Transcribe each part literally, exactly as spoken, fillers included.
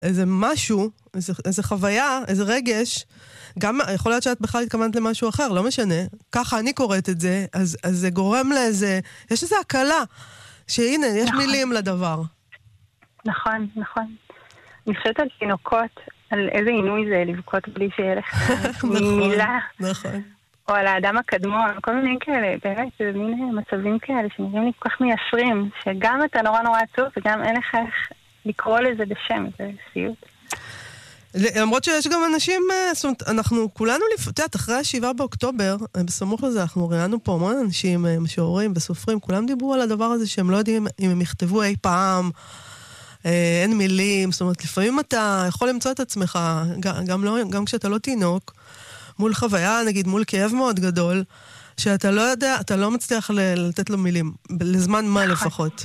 איזה משהו, איזה, איזה חוויה, איזה רגש, גם יכול להיות שאת בכלל התכוונת למשהו אחר, לא משנה, ככה אני קוראת את זה, אז, אז זה גורם לאיזה, יש איזו הקלה, שהנה, יש נכון. מילים לדבר. נכון, נכון. אני חושבת על תינוקות, על איזה עינוי זה לבכות בלי שיהיה לך מילה. נכון. או על האדם הקדמון, כל מיני כאלה, באמת, זה מין מצבים כאלה שנראים לי כל כך מייסרים, שגם אתה נורא נורא עצוב, וגם אין לך איך לקרוא לזה בשם, זה סיוט. למרות שיש גם אנשים, זאת אומרת, אנחנו כולנו, את יודעת, אחרי השבעה באוקטובר, בסמוך לזה, אנחנו ראינו פה המון אנשים, משוררים וסופרים, כולם דיברו על הדבר הזה שהם לא יודעים אם הם יכתבו אי פעם, אין מילים, זאת אומרת, לפעמים אתה יכול למצוא את עצמך, גם, לא, גם כשאתה לא תינוק, מול חוויה, נגיד, מול כאב מאוד גדול, שאתה לא יודע, אתה לא מצליח לתת לו מילים, לזמן מה לפחות.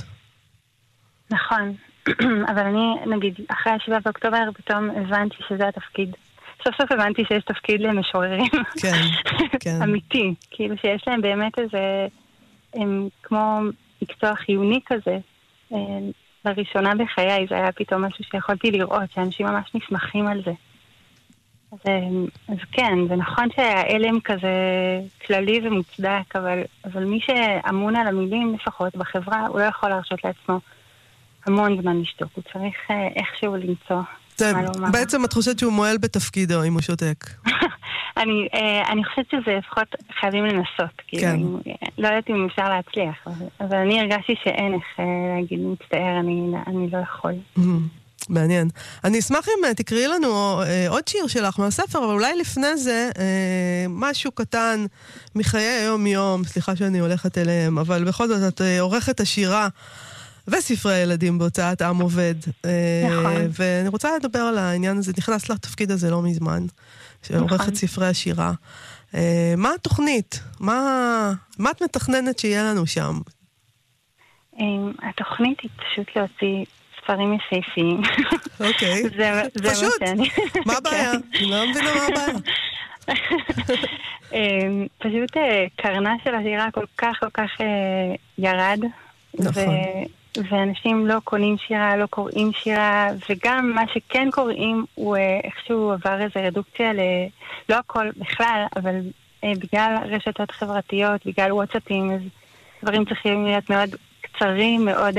נכון. אבל אני, נגיד, אחרי השבעה באוקטובר, פתאום הבנתי שזה התפקיד. סוף סוף הבנתי שיש תפקיד למשוררים. כן, כן. אמיתי. כאילו שיש להם באמת איזה, הם כמו מקצוע חיוני כזה. לראשונה בחיי זה היה פתאום משהו שיכולתי לראות, שאנשים ממש נשמחים על זה. אז, אז כן, זה נכון שהאלם כזה כללי ומוצדק, אבל, אבל מי שאמון על המילים לפחות בחברה, הוא לא יכול להרשות לעצמו המון זמן לשתוק, הוא צריך איכשהו למצוא מה לומר. בעצם את חושבת שהוא מועל בתפקידו אם הוא שותק? אני, אני חושבת שזה לפחות חייבים לנסות, כאילו, לא יודעת אם אפשר להצליח, אבל אני הרגשתי שאין איך להגיד, מצטער, אני, אני לא יכול. מעניין. אני אשמח אם תקראי לנו עוד שיר שלך מהספר, אבל אולי לפני זה משהו קטן מחיי היום-יום, סליחה שאני הולכת אליהם, אבל בכל זאת את עורכת השירה וספרי הילדים בהוצאת עם עובד. נכון. ואני רוצה לדבר על העניין הזה, נכנס לתפקיד הזה לא מזמן, שעורכת ספרי השירה. מה התוכנית? מה, מה את מתכננת שיהיה לנו שם? התוכנית היא פשוט להוציא ספרים יפהפיים. אוקיי. פשוט. מה הבעיה? אני לא מבינה מה הבעיה. פשוט קרנה של השירה כל כך כל כך ירד. נכון. ואנשים לא קונים שירה, לא קוראים שירה, וגם מה שכן קוראים הוא איכשהו עבר איזו רדוקציה ל... לא הכל בכלל, אבל בגלל רשתות חברתיות, בגלל וואטסאפים, אז דברים צריכים להיות מאוד קצרים, מאוד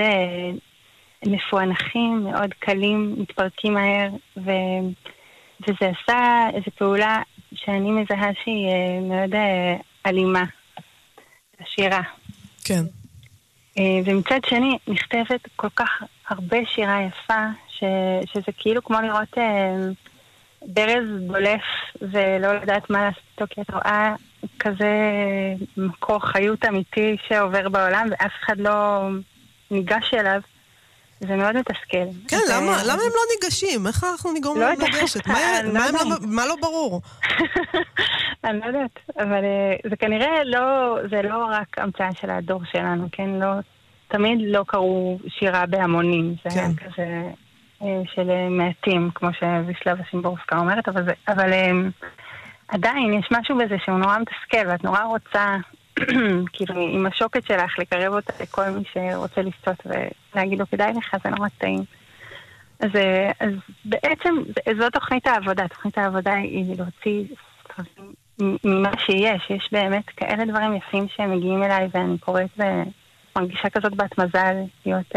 מפוענחים, מאוד קלים, מתפרקים מהר, ו... וזה עשה איזו פעולה שאני מזהה שהיא מאוד אלימה, השירה. כן. ומצד שני, נכתבת כל כך הרבה שירה יפה, ש... שזה כאילו כמו לראות אה, ברז בולף ולא לדעת מה לעשות, כי את רואה כזה מקור חיות אמיתי שעובר בעולם, ואף אחד לא ניגש אליו. זה מאוד מתסכל. כן, למה, למה הם לא ניגשים? איך אנחנו נגרום להם לגשת? מה לא ברור? אני לא יודעת, אבל זה כנראה לא, זה לא רק המצאה של הדור שלנו, כן? לא, תמיד לא קראו שירה בהמונים, זה היה כזה של מעטים, כמו שוויסלבה שימבורסקה אומרת, אבל, אבל עדיין יש משהו בזה שהוא נורא מתסכל, ואת נורא רוצה, כאילו, עם השוקת שלך, לקרב אותה לכל מי שרוצה לסטות ולהגיד לו, כדאי לך, זה נורא טעים. אז, אז בעצם, זו תוכנית העבודה. תוכנית העבודה היא להוציא ספרים ממה שיש. יש באמת כאלה דברים יפים שהם מגיעים אליי, ואני קוראת ומרגישה כזאת בת מזל, להיות,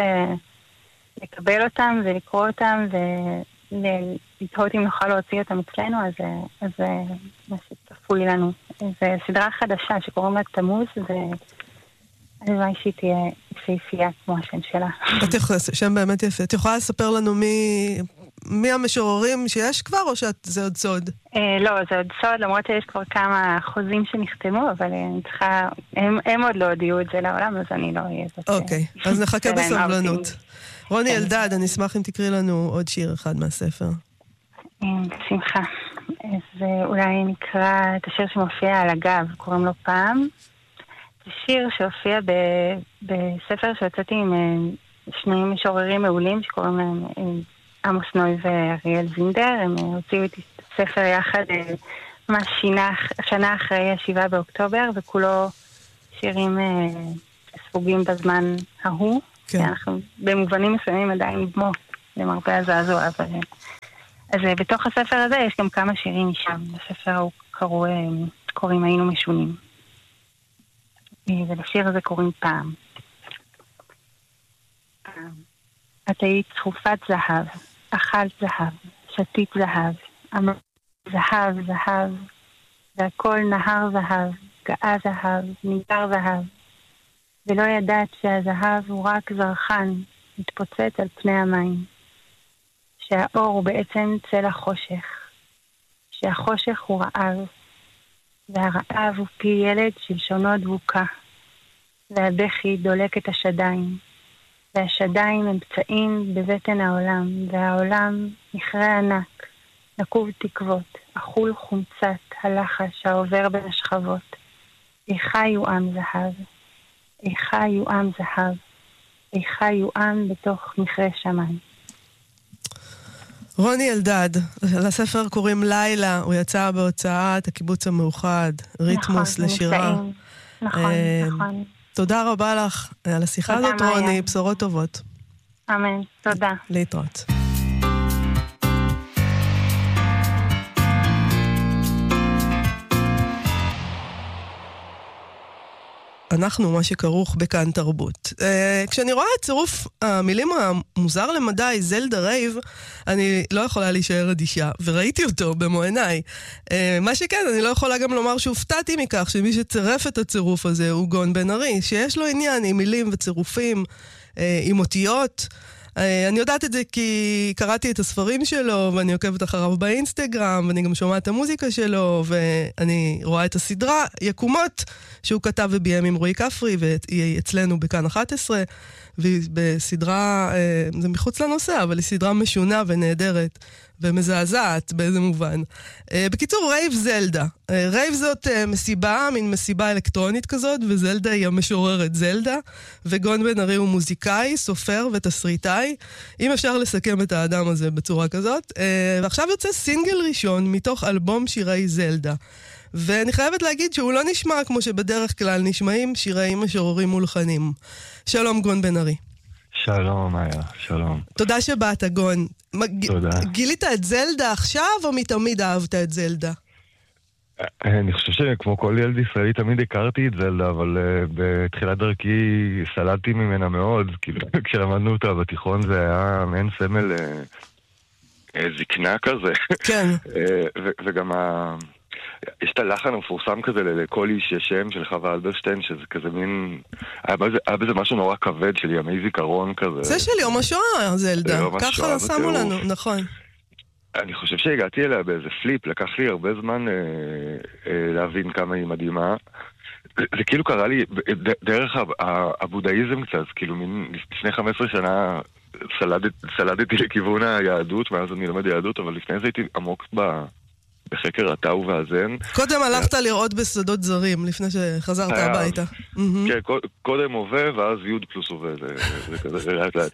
לקבל אותם ולקרוא אותם, ולתהות אם נוכל להוציא אותם אצלנו, אז, אז מה שצפוי לנו. זו סדרה חדשה שקוראים לה תמוז, והלוואי שהיא תהיה יפהפייה כמו השם שלה. שם באמת יפה. את יכולה לספר לנו מי, מי המשוררים שיש כבר, או שזה עוד סוד? לא, זה עוד סוד, למרות שיש כבר כמה חוזים שנחתמו, אבל אני צריכה, הם, הם עוד לא הודיעו את זה לעולם, אז אני לא אהיה זאת. אוקיי, אז נחכה בסבלנות. רוני אלדד, אני אשמח אם תקריא לנו עוד שיר אחד מהספר. בשמחה. אז אולי נקרא את השיר שמופיע על הגב, קוראים לו פעם. זה שיר שהופיע ב- בספר שיוצאתי עם שני משוררים מעולים שקוראים להם עמוס נוי ואריאל זינדר. הם הוציאו את הספר יחד ממש שינה, שנה אחרי השבעה באוקטובר, וכולו שירים ספוגים בזמן ההוא. כן. אנחנו במובנים מסוימים עדיין במו למרפא הזעזוע. אז, אז בתוך הספר הזה יש גם כמה שירים משם. בספר הוא קראו, קוראים היינו משונים. ולשיר הזה קוראים פעם. את היית צחופת זהב, אכלת זהב, שתית זהב, אמרת זהב, זהב, והכל נהר זהב, גאה זהב, ניגר זהב, ולא ידעת שהזהב הוא רק זרחן, מתפוצץ על פני המים, שהאור הוא בעצם צל החושך, שהחושך הוא רעב, והרעב הוא פי ילד שלשונו דבוקה, והבכי דולק את השדיים, והשדיים הם פצעים בבטן העולם, והעולם מכרה ענק, נקוב תקוות, אכול חומצת הלחש העובר בין השכבות. איכה יועם זהב, איכה יועם זהב, איכה יועם בתוך מכרה שמיים. רוני אלדד, לספר קוראים לילה, הוא יצא בהוצאת הקיבוץ המאוחד, ריתמוס נכון, לשירה. נכון, נכון. תודה רבה לך על השיחה הזאת, רוני, בשורות טובות. אמן, תודה. להתראות. אנחנו, מה שכרוך בכאן תרבות. Uh, כשאני רואה את צירוף המילים המוזר למדי, זלדה רייב, אני לא יכולה להישאר אדישה, וראיתי אותו במו עיניי. Uh, מה שכן, אני לא יכולה גם לומר שהופתעתי מכך שמי שצירף את הצירוף הזה הוא גון בן ארי, שיש לו עניין עם מילים וצירופים, uh, עם אותיות. Uh, אני יודעת את זה כי קראתי את הספרים שלו, ואני עוקבת אחריו באינסטגרם, ואני גם שומעת את המוזיקה שלו, ואני רואה את הסדרה יקומות שהוא כתב וביים עם רועי כפרי, והיא אצלנו בכאן אחת עשרה, והיא בסדרה, uh, זה מחוץ לנושא, אבל היא סדרה משונה ונהדרת, ומזעזעת באיזה מובן. Uh, בקיצור, רייב זלדה. Uh, רייב זאת uh, מסיבה, מין מסיבה אלקטרונית כזאת, וזלדה היא המשוררת זלדה, וגון בן ארי הוא מוזיקאי, סופר ותסריטאי, אם אפשר לסכם את האדם הזה בצורה כזאת. Uh, ועכשיו יוצא סינגל ראשון מתוך אלבום שירי זלדה. ואני חייבת להגיד שהוא לא נשמע כמו שבדרך כלל נשמעים שירי משוררים מולחנים. שלום גון בן ארי. שלום, איה, שלום. תודה שבאת, גון. תודה. גילית את זלדה עכשיו, או מתמיד אהבת את זלדה? אני חושב שכמו כל ילד ישראלי תמיד הכרתי את זלדה, אבל uh, בתחילת דרכי סלדתי ממנה מאוד. כאילו, כשלמדנו אותה בתיכון זה היה מעין סמל uh, זקנה כזה. כן. ו- וגם ה... יש את הלחן המפורסם כזה לכל איש שם של חווה אלברשטיין, שזה כזה מין... היה בזה, היה בזה משהו נורא כבד של ימי זיכרון כזה. זה של יום השואה, זלדה. ככה שמו לנו, נכון. אני חושב שהגעתי אליה באיזה פליפ, לקח לי הרבה זמן אה, אה, להבין כמה היא מדהימה. זה, זה כאילו קרה לי ד, דרך הבודהיזם קצת, כאילו מין, לפני חמש עשרה שנה סלדת, סלדתי לכיוון היהדות, מאז אני לומד יהדות, אבל לפני זה הייתי עמוק ב... בחקר הטאו והזן. קודם הלכת לראות בשדות זרים, לפני שחזרת הביתה. כן, קודם הווה, ואז יוד פלוס הווה, זה כזה לאט לאט.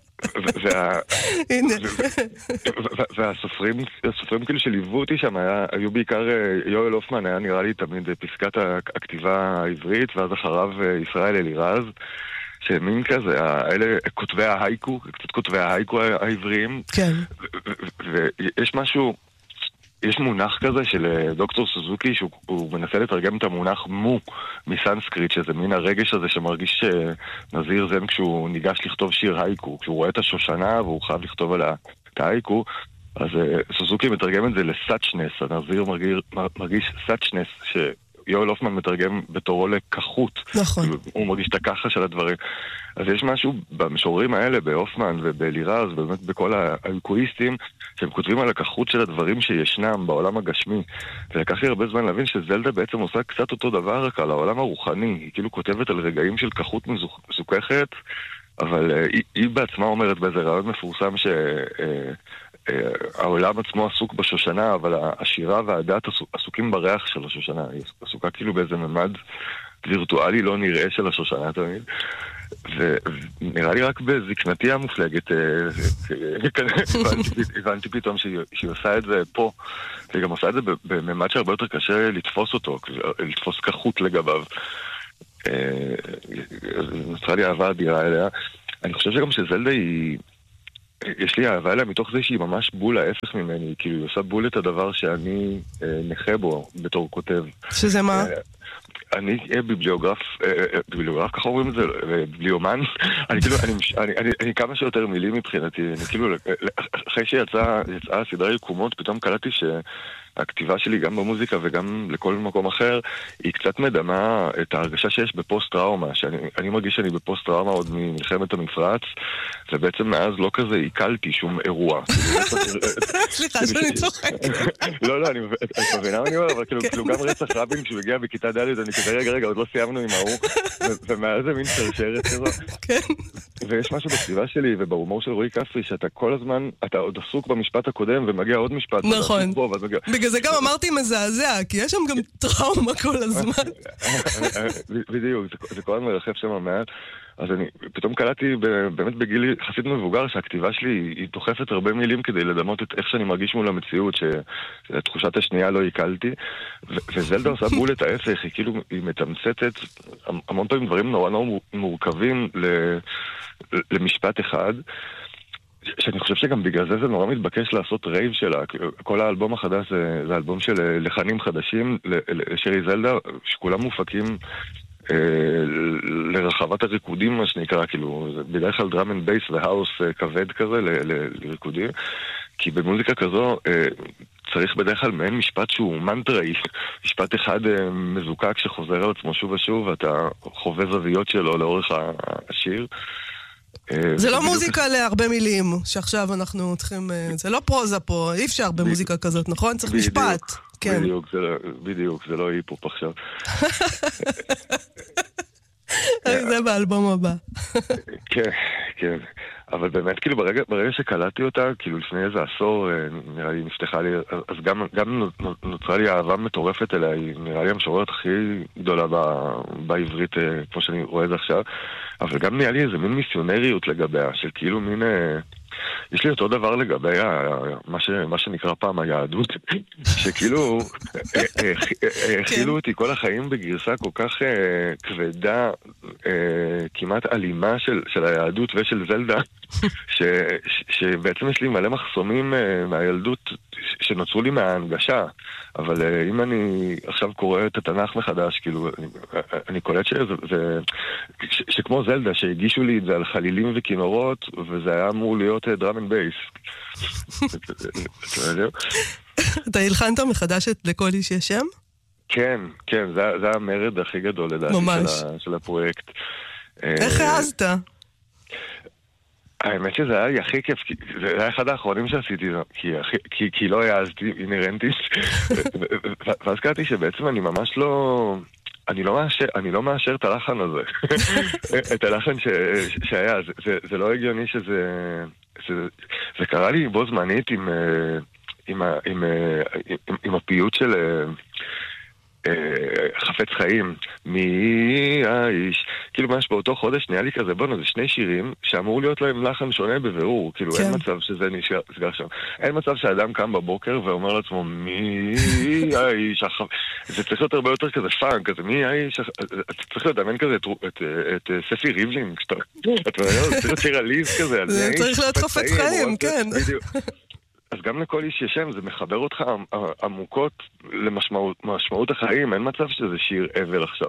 והסופרים, הסופרים כאילו שליוו אותי שם, היו בעיקר, יואל הופמן היה נראה לי תמיד פסקת הכתיבה העברית, ואז אחריו ישראל אלירז, שמין כזה, האלה כותבי ההייקו, קצת כותבי ההייקו העבריים. כן. ויש משהו... יש מונח כזה של דוקטור סוזוקי, שהוא מנסה לתרגם את המונח מו מסנסקריט, שזה מין הרגש הזה שמרגיש נזיר זן כשהוא ניגש לכתוב שיר הייקו, כשהוא רואה את השושנה והוא חייב לכתוב עליה את ההייקו, אז סוזוקי מתרגם את זה לסאצ'נס, הנזיר מרגיש, מרגיש סאצ'נס, שיואל הופמן מתרגם בתורו לכחות. נכון. הוא מרגיש את הככה של הדברים. אז יש משהו במשוררים האלה, בהופמן ובלירז, באמת בכל האלכוהיסטים, שהם כותבים על הכחות של הדברים שישנם בעולם הגשמי. ולקח לי הרבה זמן להבין שזלדה בעצם עושה קצת אותו דבר רק על העולם הרוחני. היא כאילו כותבת על רגעים של כחות מזוכחת, אבל uh, היא, היא בעצמה אומרת באיזה רעיון מפורסם שהעולם uh, uh, עצמו עסוק בשושנה, אבל השירה והדת עסוקים בריח של השושנה. היא עסוקה כאילו באיזה ממד וירטואלי לא נראה של השושנה תמיד. ונראה לי רק בזקנתי המופלגת הבנתי פתאום שהיא עושה את זה פה, והיא גם עושה את זה בממד שהרבה יותר קשה לתפוס אותו, לתפוס כחות לגביו. נוצרה לי אהבה אדירה אליה. אני חושב שגם שזלדה היא יש לי אהבה אליה מתוך זה שהיא ממש בול ההפך ממני, כאילו היא עושה בול את הדבר שאני אה, נכה בו בתור כותב. שזה מה? אה, אני ביבליוגרף, ביבליוגרף, ככה אומרים את זה, ביבליומן, אני כאילו, אני כמה שיותר מילים מבחינתי, אני כאילו, אחרי שיצאה הסדרה יקומות, פתאום קלטתי שהכתיבה שלי גם במוזיקה וגם לכל מקום אחר, היא קצת מדמה את ההרגשה שיש בפוסט-טראומה, שאני מרגיש שאני בפוסט-טראומה עוד ממלחמת המפרץ, ובעצם מאז לא כזה עיקלתי שום אירוע. סליחה שאני צוחק. לא, לא, אני מבינה מה אני אומר, אבל כאילו גם רצח רבין כשהוא הגיע בכיתה ד' אני כזה רגע רגע עוד לא סיימנו עם ההוא ומאז זה מין שרשרת כזו. ויש משהו בסביבה שלי ובהומור של רועי כפרי שאתה כל הזמן, אתה עוד עסוק במשפט הקודם ומגיע עוד משפט. נכון, בגלל זה גם אמרתי מזעזע, כי יש שם גם טראומה כל הזמן. בדיוק, זה כל הזמן מרחב שם המעט. אז אני פתאום קלטתי באמת בגיל יחסית מבוגר שהכתיבה שלי היא דוחפת הרבה מילים כדי לדמות את איך שאני מרגיש מול המציאות, שתחושת השנייה לא עיקלתי, וזלדה עושה בול את ההפך, היא כאילו, היא מתמצתת המון פעמים דברים נורא נורא מורכבים למשפט אחד, שאני חושב שגם בגלל זה זה נורא מתבקש לעשות רייב שלה. כל האלבום החדש זה, זה אלבום של לחנים חדשים לשירי זלדה, שכולם מופקים לרחבת הריקודים, מה שנקרא, כאילו, בדרך כלל דראם אנד בייס והאוס כבד כזה לריקודים, כי במוזיקה כזו צריך בדרך כלל מעין משפט שהוא מנטראי, משפט אחד מזוקק שחוזר על עצמו שוב ושוב, ואתה חווה זוויות שלו לאורך השיר. זה לא מוזיקה להרבה מילים, שעכשיו אנחנו צריכים, זה לא פרוזה פה, אי אפשר במוזיקה כזאת, נכון? צריך משפט. בדיוק, בדיוק, זה לא היפופ עכשיו. זה באלבום הבא. כן, כן. אבל באמת, כאילו, ברגע, ברגע שקלטתי אותה, כאילו, לפני איזה עשור, נראה לי, נפתחה לי, אז גם, גם נוצרה לי אהבה מטורפת אליה, היא נראה לי המשוררת הכי גדולה בעברית, כמו שאני רואה את זה עכשיו, אבל גם נראה לי איזה מין מיסיונריות לגביה, של כאילו מין... יש לי אותו דבר לגבי מה, ש, מה שנקרא פעם היהדות, שכאילו הכילו אותי כל החיים בגרסה כל כך כבדה, כמעט אלימה של, של היהדות ושל זלדה, ש, שבעצם יש לי מלא מחסומים מהילדות שנוצרו לי מההנגשה, אבל אם אני עכשיו קורא את התנ"ך מחדש, כאילו, אני, אני קולט שזה, זה, ש, שכמו זלדה, שהגישו לי את זה על חלילים וכינורות, וזה היה אמור להיות דראם אנד בייס. אתה הלחנת מחדש לכל איש יש שם? כן, כן, זה המרד הכי גדול לדעתי של הפרויקט. איך העזת? האמת שזה היה הכי כיף, זה היה אחד האחרונים שעשיתי, כי לא העזתי אינרנטית, ואז קראתי שבעצם אני ממש לא... אני לא מאשר, אני לא מאשר את הלחן הזה. את הלחן שהיה, זה לא הגיוני שזה... זה קרה לי בו זמנית עם הפיוט של... חפץ חיים, מי האיש, כאילו ממש באותו חודש נהיה לי כזה, בואו, זה שני שירים שאמור להיות להם לחן שונה בבירור, כאילו אין מצב שזה נסגר שם, אין מצב שהאדם קם בבוקר ואומר לעצמו מי האיש, זה צריך להיות הרבה יותר כזה פאנק, כזה מי האיש, צריך לדמיין כזה את ספי ריבלין, אתה יודע, צריך להיות שיר עליז כזה, זה צריך להיות חפץ חיים, כן. אז גם לכל איש ישם, זה מחבר אותך עמוקות למשמעות החיים, אין מצב שזה שיר אבל עכשיו.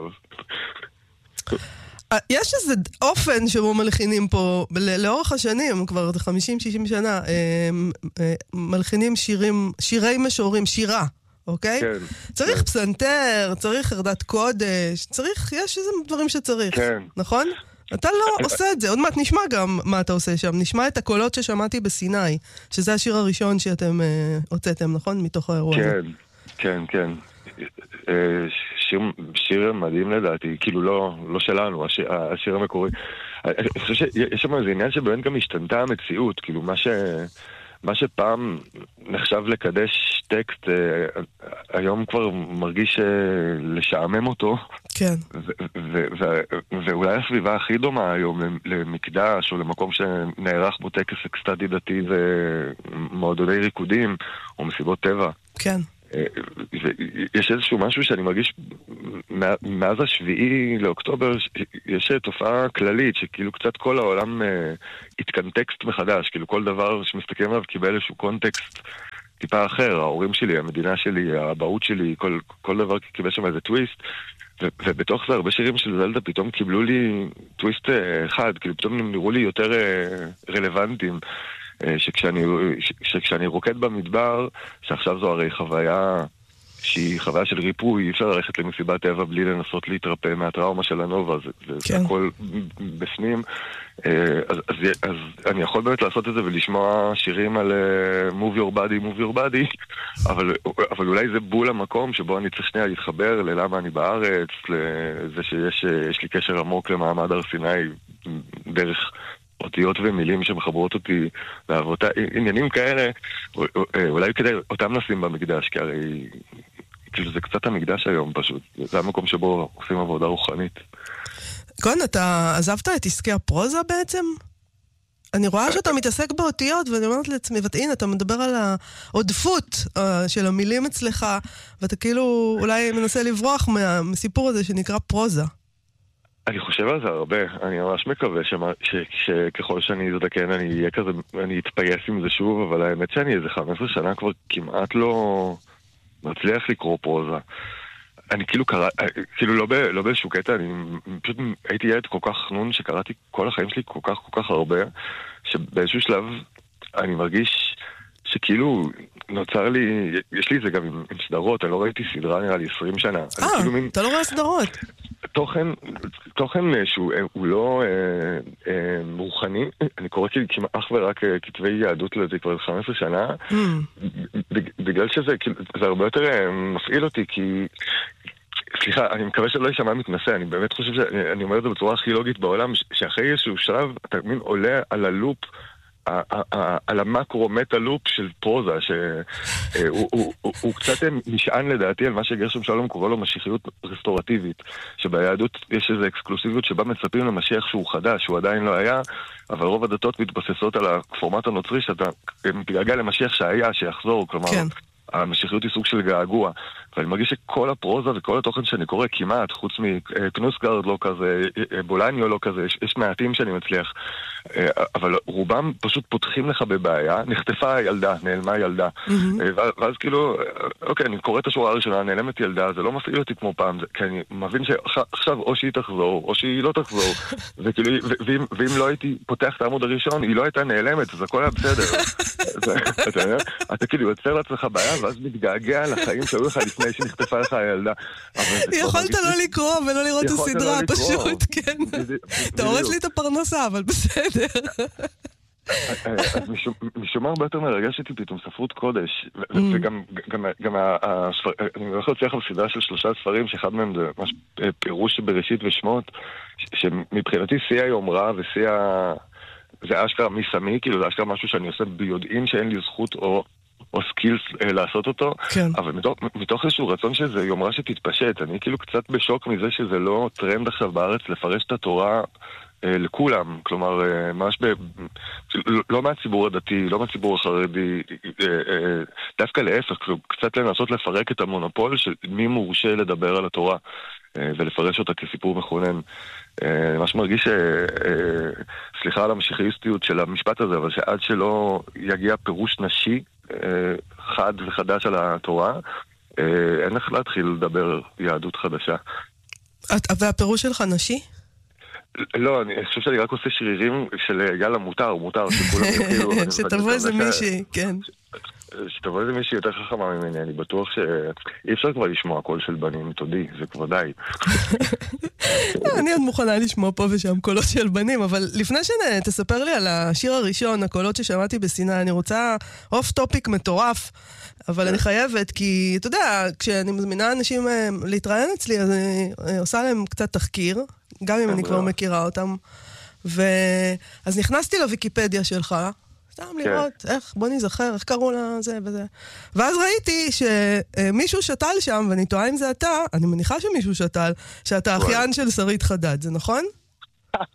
יש איזה אופן שבו מלחינים פה, לאורך השנים, כבר חמישים שישים שנה, מלחינים שירים, שירי משוררים, שירה, אוקיי? כן. צריך כן. פסנתר, צריך חרדת קודש, צריך, יש איזה דברים שצריך, כן. נכון? אתה לא עושה את זה, עוד מעט נשמע גם מה אתה עושה שם, נשמע את הקולות ששמעתי בסיני, שזה השיר הראשון שאתם הוצאתם, נכון? מתוך האירוע הזה. כן, כן, כן. שיר, שיר מדהים לדעתי, כאילו לא, לא שלנו, השיר, השיר המקורי. אני חושב שיש שם איזה עניין שבאמת גם השתנתה המציאות, כאילו מה ש... מה שפעם נחשב לקדש טקסט, היום כבר מרגיש לשעמם אותו. כן. ואולי הסביבה הכי דומה היום למקדש או למקום שנערך בו טקס אקסטטי דתי ומועדוני ריקודים או מסיבות טבע. כן. יש איזשהו משהו שאני מרגיש מאז השביעי לאוקטובר, יש תופעה כללית שכאילו קצת כל העולם התקנטקסט מחדש, כאילו כל דבר שמסתכלים עליו קיבל איזשהו קונטקסט טיפה אחר, ההורים שלי, המדינה שלי, האבהות שלי, כל, כל דבר קיבל שם איזה טוויסט, ו- ובתוך זה הרבה שירים של זלדה פתאום קיבלו לי טוויסט אחד, כאילו פתאום הם נראו לי יותר רלוונטיים, שכשאני, שכשאני רוקד במדבר, שעכשיו זו הרי חוויה שהיא חוויה של ריפוי, אי אפשר ללכת למסיבת טבע בלי לנסות להתרפא מהטראומה של הנובה, זה, זה, כן. זה הכל בפנים. אז, אז, אז אני יכול באמת לעשות את זה ולשמוע שירים על uh, move your body, move your body, אבל, אבל אולי זה בול המקום שבו אני צריך שנייה להתחבר ללמה אני בארץ, לזה שיש יש לי קשר עמוק למעמד הר סיני דרך אותיות ומילים שמחברות אותי לעבודה, עניינים כאלה, אולי כדי אותם נשים במקדש, כי הרי כאילו זה קצת המקדש היום פשוט, זה המקום שבו עושים עבודה רוחנית. קודם, אתה עזבת את עסקי הפרוזה בעצם? אני רואה שאתה מתעסק באותיות, ואני אומרת לעצמי, והנה, אתה מדבר על העודפות של המילים אצלך, ואתה כאילו אולי מנסה לברוח מהסיפור הזה שנקרא פרוזה. אני חושב על זה הרבה, אני ממש מקווה שככל שאני אזדקן אני אהיה כזה, אני אתפייס עם זה שוב, אבל האמת שאני איזה חמש עשרה שנה כבר כמעט לא מצליח לקרוא פרוזה. אני כאילו קרא, כאילו לא, ב, לא באיזשהו קטע, אני פשוט הייתי ילד כל כך חנון שקראתי כל החיים שלי כל כך כל כך הרבה, שבאיזשהו שלב אני מרגיש שכאילו נוצר לי, יש לי את זה גם עם, עם סדרות, אני לא ראיתי סדרה נראה לי עשרים שנה. אה, כאילו מין... אתה לא רואה סדרות? תוכן, תוכן שהוא הוא לא אה, אה, רוחני, אני קורא כמעט אך ורק אה, כתבי יהדות לזה כבר חמש עשרה שנה, mm. בגלל שזה זה הרבה יותר אה, מפעיל אותי, כי סליחה, אני מקווה שלא יישמע מתנשא, אני באמת חושב שאני אומר את זה בצורה הכי לוגית בעולם, שאחרי איזשהו שלב אתה מין עולה על הלופ, על המקרו-מטה-לופ של פרוזה, שהוא קצת נשען לדעתי על מה שגרשום שלום קורא לו משיחיות רסטורטיבית, שביהדות יש איזו אקסקלוסיביות שבה מצפים למשיח שהוא חדש, שהוא עדיין לא היה, אבל רוב הדתות מתבססות על הפורמט הנוצרי שאתה מתגעגע למשיח שהיה, שיחזור, כלומר המשיחיות היא סוג של געגוע, ואני מרגיש שכל הפרוזה וכל התוכן שאני קורא כמעט, חוץ מקנוסגרד לא כזה, בולניו לא כזה, יש, יש מעטים שאני מצליח, אבל רובם פשוט פותחים לך בבעיה, נחטפה ילדה, נעלמה ילדה, mm-hmm. ואז, ואז כאילו, אוקיי, אני קורא את השורה הראשונה, נעלמת ילדה, זה לא מפעיל אותי כמו פעם, זה, כי אני מבין שעכשיו או שהיא תחזור, או שהיא לא תחזור, וכאילו, ו- ואם, ואם לא הייתי פותח את העמוד הראשון, היא לא הייתה נעלמת, אז הכל היה בסדר. אתה יודע? אתה כאילו יוצר לעצמך בעיה, ואז מתגעגע לחיים שהיו לך לפני שנחטפה לך הילדה. יכולת לא לקרוא ולא לראות את הסדרה, פשוט, כן. אתה הורס לי את הפרנסה, אבל בסדר. אז משום הרבה יותר מרגש אותי פתאום ספרות קודש, וגם אני הולך להצליח בסדרה של שלושה ספרים, שאחד מהם זה ממש פירוש בראשית ושמות, שמבחינתי שיא היומרה ושיא זה אשכרה מי סמי, כאילו זה אשכרה משהו שאני עושה ביודעין שאין לי זכות או או סקילס אה, לעשות אותו, כן. אבל מתוך, מתוך איזשהו רצון שזה יומרה שתתפשט, אני כאילו קצת בשוק מזה שזה לא טרנד עכשיו בארץ לפרש את התורה אה, לכולם, כלומר, אה, ממש ב... לא, לא מהציבור הדתי, לא מהציבור החרדי, אה, אה, דווקא להפך, קצת לנסות לפרק את המונופול של מי מורשה לדבר על התורה, אה, ולפרש אותה כסיפור מכונן. אני ממש מרגיש, סליחה על המשיחייסטיות של המשפט הזה, אבל שעד שלא יגיע פירוש נשי חד וחדש על התורה, אין לך להתחיל לדבר יהדות חדשה. והפירוש שלך נשי? לא, אני חושב שאני רק עושה שרירים של יאללה מותר, מותר, שתבוא איזה מישהי, כן. שתבוא איזה מישהי יותר חכמה ממני, אני בטוח שאי אפשר כבר לשמוע קול של בנים, תודי, זה כבר די. אני עוד מוכנה לשמוע פה ושם קולות של בנים, אבל לפני שתספר לי על השיר הראשון, הקולות ששמעתי בסיני, אני רוצה אוף טופיק מטורף, אבל אני חייבת, כי אתה יודע, כשאני מזמינה אנשים להתראיין אצלי, אז אני עושה להם קצת תחקיר, גם אם אני כבר מכירה אותם, אז נכנסתי לוויקיפדיה שלך, סתם לראות, איך, בוא נזכר, איך קראו לה זה וזה. ואז ראיתי שמישהו שתל שם, ואני טועה אם זה אתה, אני מניחה שמישהו שתל, שאתה אחיין של שרית חדד, זה נכון?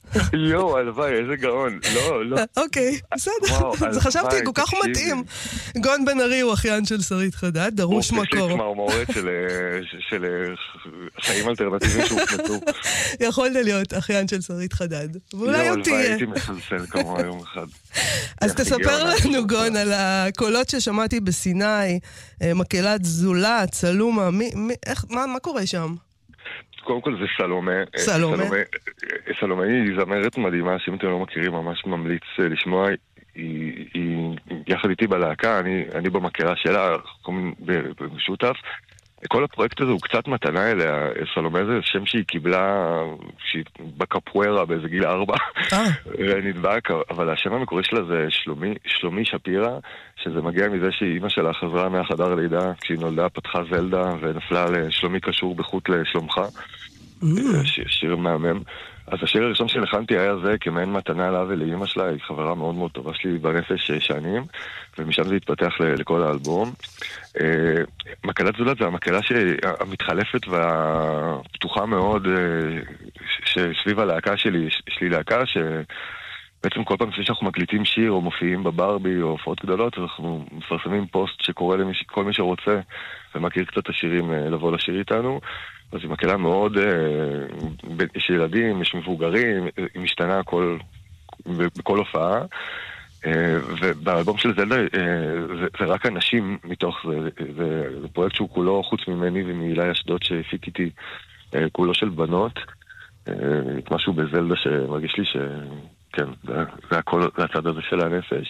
יואו, הלוואי, איזה גאון. לא, לא. אוקיי, בסדר. אז חשבתי, כל כך מתאים. גון בן ארי הוא אחיין של שרית חדד, דרוש מקור. הוא פסיק מרמורת של חיים אלטרנטיביים שהופנתו. יכולת להיות אחיין של שרית חדד. ואולי עוד תהיה. הלוואי, הייתי מסלסל כמוה יום אחד. אז תספר לנו, גון, על הקולות ששמעתי בסיני, מקהלת זולת, סלומה, מה קורה שם? קודם כל זה סלומה. סלומה. סלומה היא זמרת מדהימה, שאם אתם לא מכירים, ממש ממליץ לשמוע. היא, היא יחד איתי בלהקה, אני, אני במכירה שלה, במשותף. כל הפרויקט הזה הוא קצת מתנה אליה. סלומה זה שם שהיא קיבלה שהיא בקפוארה באיזה גיל ארבע. נדבק, אבל השם המקורי שלה זה שלומי, שלומי שפירה, שזה מגיע מזה שאימא שלה חזרה מהחדר לידה, כשהיא נולדה פתחה זלדה ונפלה לשלומי קשור בחוט לשלומך. שיר מהמם. אז השיר הראשון שלחנתי היה זה כמעין מתנה לה ולאמא שלה, היא חברה מאוד מאוד טובה שלי בנפש שנים, ומשם זה התפתח לכל האלבום. מקהלת זולת זה המקהלה המתחלפת והפתוחה מאוד שסביב הלהקה שלי, יש לי להקה שבעצם כל פעם שאנחנו מקליטים שיר או מופיעים בברבי או הופעות גדולות, אנחנו מפרסמים פוסט שקורא לכל מי שרוצה ומכיר קצת השירים לבוא לשיר איתנו. אז היא מקהלה מאוד, יש ילדים, יש מבוגרים, היא משתנה כל, בכל הופעה. ובאלבום של זלדה זה, זה רק אנשים מתוך זה, זה, זה פרויקט שהוא כולו חוץ ממני ומאילי אשדוד שהפיק איתי, כולו של בנות. משהו בזלדה שמרגיש לי שכן, זה, זה הכל, זה הצד הזה של הנפש.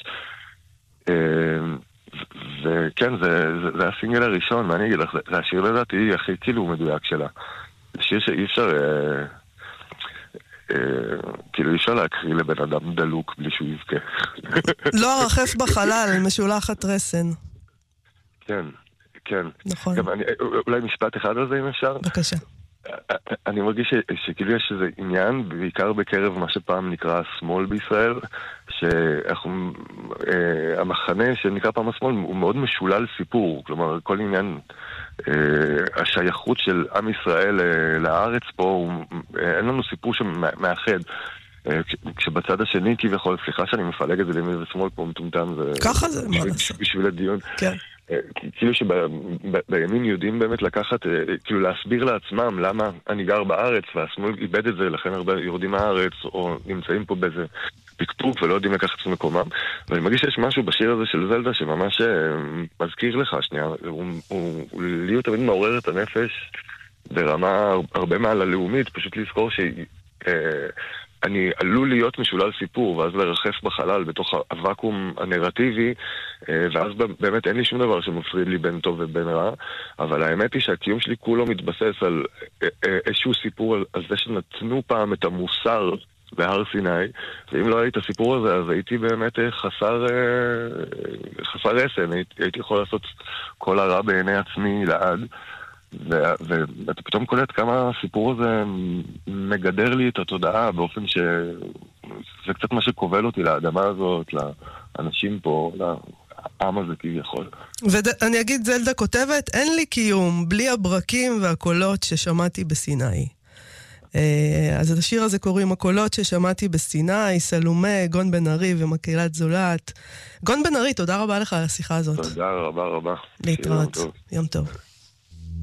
וכן, זה, זה, זה הסינגל הראשון, מה אני אגיד לך, זה, זה השיר לדעתי הכי כאילו מדויק שלה. זה שיר שאי אפשר, אה, אה, כאילו אי אפשר להקריא לבן אדם דלוק בלי שהוא יבכה. לא הרחף בחלל, משולחת רסן. כן, כן. נכון. גם אני, אולי משפט אחד על זה אם אפשר? בבקשה. אני מרגיש שכאילו יש איזה עניין, בעיקר בקרב מה שפעם נקרא השמאל בישראל, שהמחנה שנקרא פעם השמאל הוא מאוד משולל סיפור, כלומר כל עניין השייכות של עם ישראל לארץ פה, אין לנו סיפור שמאחד. כשבצד השני כביכול, סליחה שאני מפלג את זה לימין ושמאל פה מטומטם, ככה זה, מה לעשות? בשביל הדיון. כן. כאילו שבימין יודעים באמת לקחת, כאילו להסביר לעצמם למה אני גר בארץ והשמאל איבד את זה, לכן הרבה יורדים מהארץ או נמצאים פה באיזה פקפוק ולא יודעים לקחת את מקומם. ואני מרגיש שיש משהו בשיר הזה של זלדה שממש מזכיר לך שנייה, הוא לי הוא תמיד מעורר את הנפש ברמה הרבה מעל הלאומית, פשוט לזכור ש... אני עלול להיות משולל סיפור, ואז לרחף בחלל בתוך הוואקום הנרטיבי, ואז באמת אין לי שום דבר שמפריד לי בין טוב ובין רע, אבל האמת היא שהקיום שלי כולו מתבסס על איזשהו סיפור, על זה שנתנו פעם את המוסר בהר סיני, ואם לא הייתי הסיפור הזה, אז הייתי באמת חסר, חסר רסן, הייתי יכול לעשות כל הרע בעיני עצמי לעד. ואתה פתאום קולט כמה הסיפור הזה מגדר לי את התודעה באופן שזה קצת מה שקובל אותי לאדמה הזאת, לאנשים פה, לעם הזה כביכול. ואני אגיד, זלדה כותבת, אין לי קיום בלי הברקים והקולות ששמעתי בסיני. אז את השיר הזה קוראים הקולות ששמעתי בסיני, סלומה, גון בן ארי ומקהלת זולת. גון בן ארי, תודה רבה לך על השיחה הזאת. תודה רבה רבה. להתראות. יום טוב.